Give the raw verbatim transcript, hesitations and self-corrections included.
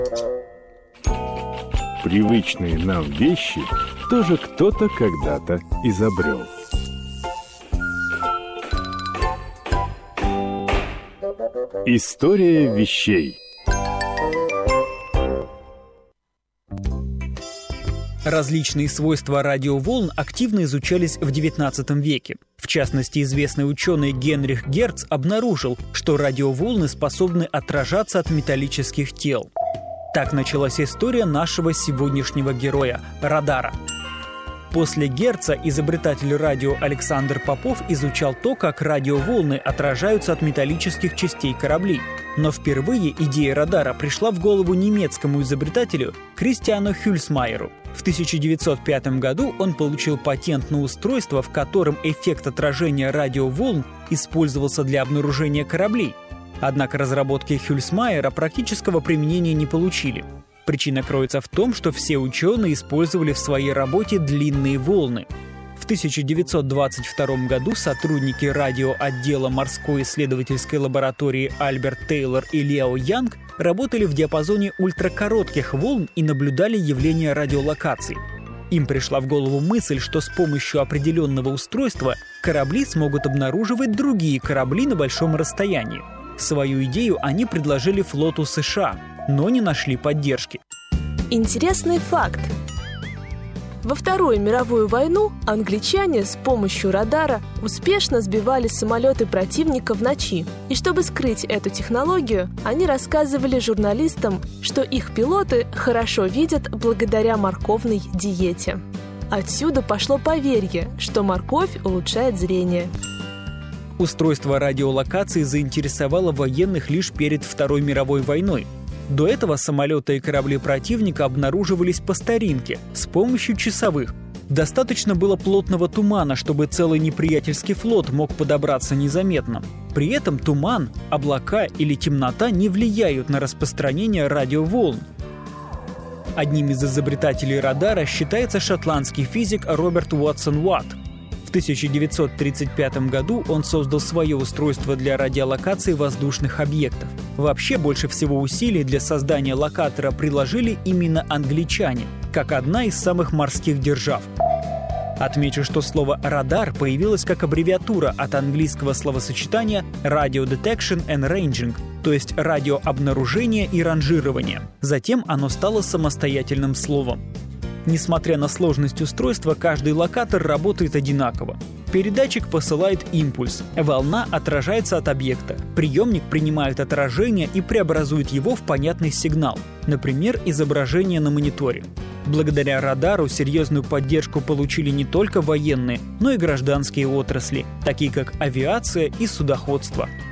Привычные нам вещи тоже кто-то когда-то изобрел. История вещей. Различные свойства радиоволн активно изучались в девятнадцатом веке. В частности, известный ученый Генрих Герц обнаружил, что радиоволны способны отражаться от металлических тел. Так началась история нашего сегодняшнего героя – радара. После Герца изобретатель радио Александр Попов изучал то, как радиоволны отражаются от металлических частей кораблей. Но впервые идея радара пришла в голову немецкому изобретателю Кристиану Хюльсмайеру. В тысяча девятьсот пятом году он получил патент на устройство, в котором эффект отражения радиоволн использовался для обнаружения кораблей. Однако разработки Хюльсмайера практического применения не получили. Причина кроется в том, что все ученые использовали в своей работе длинные волны. В тысяча девятьсот двадцать втором году сотрудники радиоотдела морской исследовательской лаборатории Альберт Тейлор и Лео Янг работали в диапазоне ультракоротких волн и наблюдали явление радиолокаций. Им пришла в голову мысль, что с помощью определенного устройства корабли смогут обнаруживать другие корабли на большом расстоянии. Свою идею они предложили флоту США, но не нашли поддержки. Интересный факт. Во Вторую мировую войну англичане с помощью радара успешно сбивали самолеты противника в ночи. И чтобы скрыть эту технологию, они рассказывали журналистам, что их пилоты хорошо видят благодаря морковной диете. Отсюда пошло поверье, что морковь улучшает зрение. Устройство радиолокации заинтересовало военных лишь перед Второй мировой войной. До этого самолеты и корабли противника обнаруживались по старинке, с помощью часовых. Достаточно было плотного тумана, чтобы целый неприятельский флот мог подобраться незаметно. При этом туман, облака или темнота не влияют на распространение радиоволн. Одним из изобретателей радара считается шотландский физик Роберт Уотсон-Уатт. В тысяча девятьсот тридцать пятом году он создал свое устройство для радиолокации воздушных объектов. Вообще, больше всего усилий для создания локатора приложили именно англичане, как одна из самых морских держав. Отмечу, что слово «радар» появилось как аббревиатура от английского словосочетания «radio detection and ranging», то есть радиообнаружение и ранжирование. Затем оно стало самостоятельным словом. Несмотря на сложность устройства, каждый локатор работает одинаково. Передатчик посылает импульс, волна отражается от объекта, приемник принимает отражение и преобразует его в понятный сигнал, например, изображение на мониторе. Благодаря радару серьезную поддержку получили не только военные, но и гражданские отрасли, такие как авиация и судоходство.